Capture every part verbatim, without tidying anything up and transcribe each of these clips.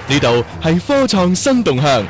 呢度係科創新動向。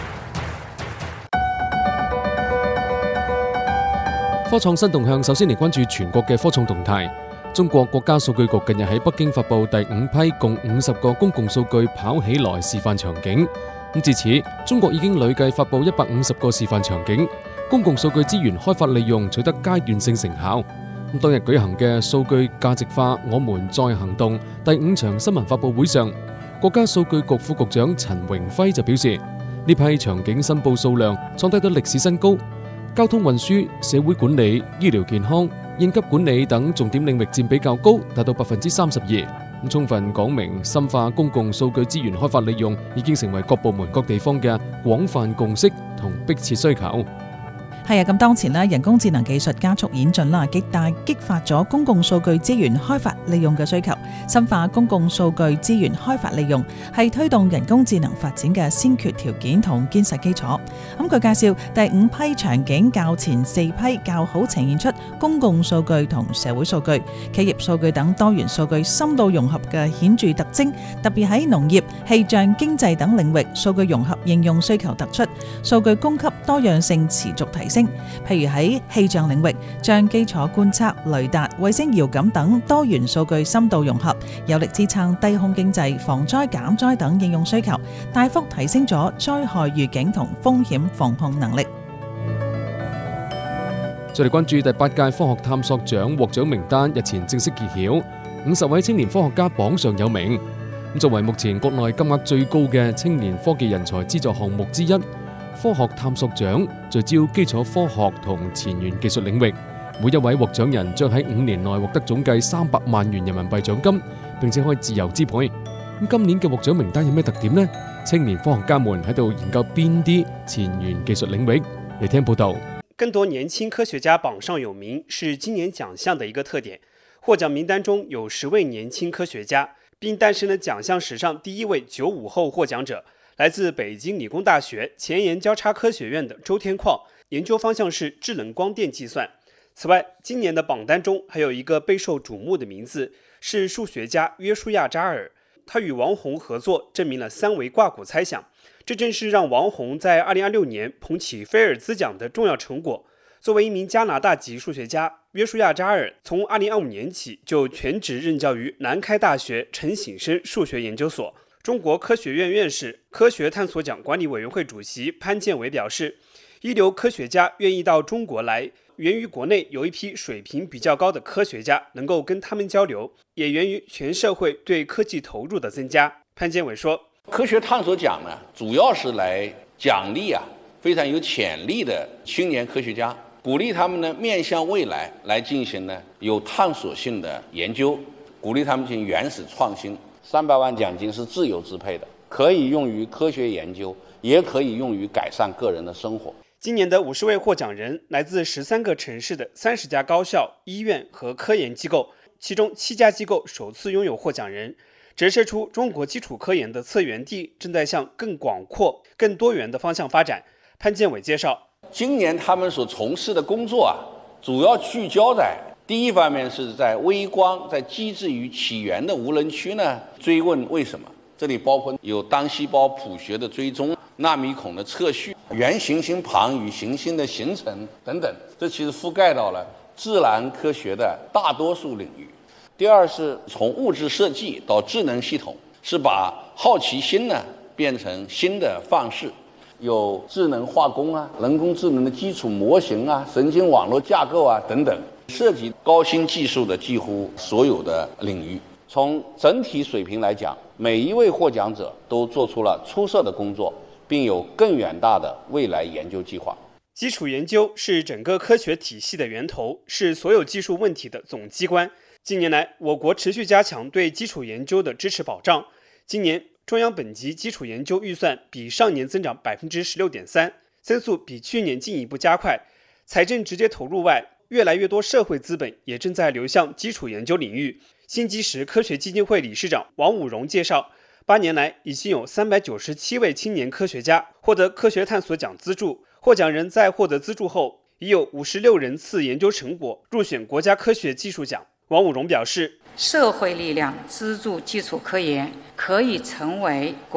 科創新動向首先嚟關注全國嘅科創動態。中國國家數據局近日喺北京發布第五批共五十個公共數據跑起來示範場景。咁至此，中國已經累計發布一百五十個示範場景，公共數據資源開發利用取得階段性成效。咁當日舉行嘅數據價值化我們在行動第五場新聞發佈會上，國家數據局副局長陳榮輝就表示，呢批場景申報數量創低咗歷史新高，交通運輸、社會管理、醫療健康、應急管理等重點領域佔比較高，達到百分之三十二。咁充分講明深化公共數據資源開發利用已經成為各部門各地方嘅廣泛共識同迫切需求。 係啊，咁當前咧，人工智能技術加速演進啦，極大激發咗公共數據資源開發利用嘅需求。深化公共數據資源開發利用係推動人工智能發展嘅先決條件同堅實基礎。咁佢介紹第五批場景較前四批較好呈現出公共數據同社會數據、企業數據等多元數據深度融合嘅顯著特徵，特別喺農業、氣象、經濟等領域，數據融合應用需求突出，數據供給多樣性持續提升。譬如喺氣象領域，將基礎觀測、雷達、衛星遙感等多元數據深度融合，有力支撐低空經濟、防災減災等應用需求，大幅提升咗災害預警同風險防控能力。 再嚟關注第八屆科學探索獎獲獎名單日前正式揭曉，五十位青年科學家榜上有名。作為目前國內金額最高嘅青年科技人才資助項目之一，科學探索獎聚焦基礎科學同前沿技術領域，每一位獲獎人將喺五年內獲得總計三百萬元人民幣獎金，並且可以自由支配。咁今年嘅獲獎名單有咩特點呢？青年科學家們喺度研究邊啲前沿技術領域？嚟聽報道。 更多年輕科學家榜上有名是今年獎項的一個特點。獲獎名單中有十位年輕科學家，並誕生了獎項史上第一位九五後獲獎者。來自北京理工大學前沿交叉科學院的周天曠，研究方向是智能光電計算。此外，今年的榜單中還有一個備受矚目的名字，是數學家約書亞扎爾。他與王宏合作，證明了三維掛骨猜想，這正是讓王宏在二零二六年捧起菲爾茲獎的重要成果。作為一名加拿大籍數學家，約書亞扎爾從二零二五年起就全職任教於南開大學陳省身數學研究所。中國科學院院士、科學探索獎管理委員會主席潘建偉表示，一流科學家願意到中國來，源於國內有一批水平比較高的科學家能夠跟他們交流，也源於全社會對科技投入的增加。潘建偉說， 科學探索獎呢，主要是來獎勵啊非常有潛力的青年科學家，鼓勵他們呢面向未來來進行呢有探索性的研究，鼓勵他們進行原始創新。三百萬獎金是自由支配的，可以用於科學研究，也可以用於改善個人的生活。 今年的五十位獲獎人來自十三個城市的三十家高校、醫院和科研機構，其中七家機構首次擁有獲獎人，折射出中國基礎科研的策源地正在向更廣闊、更多元的方向發展。潘建偉介紹， 今年他們所從事的工作啊，主要聚焦在第一方面是在微光在機制與起源的無人區呢追問為什麼，這裡包括有單細胞譜學的追蹤、納米孔的測序、原行星盤與行星的形成等等，這其實覆蓋到了自然科學的大多數領域。第二是從物質設計到智能系統，是把好奇心呢變成新的範式，有智能化工啊、人工智能的基礎模型啊、神經網絡架構啊等等，涉及高新技術的幾乎所有的領域。從整體水平來講，每一位獲獎者都做出了出色的工作，並有更遠大的未來研究計劃。 基礎研究是整個科學體系的源頭，是所有技術問題的總機關。近年來，我國持續加強對基礎研究的支持保障。今年中央本級基礎研究預算比上年增長百分之十六點三，增速比去年進一步加快。財政直接投入外，越來越多社會資本也正在流向基礎研究領域。新基石科學基金會理事長王武榮介紹，八年來已經有三百九十七位青年科學家獲得科學探索獎資助，獲獎人在獲得資助後，已有五十六人次研究成果入選國家科學技術獎。王武榮表示， 社會力量資助基礎科研可以成為國